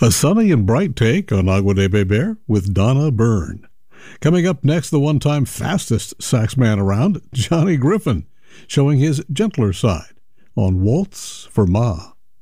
A sunny and bright take on Agua de Beber with Donna Byrne. Coming up next, the one-time fastest sax man around, Johnny Griffin, showing his gentler side on Waltz for Ma.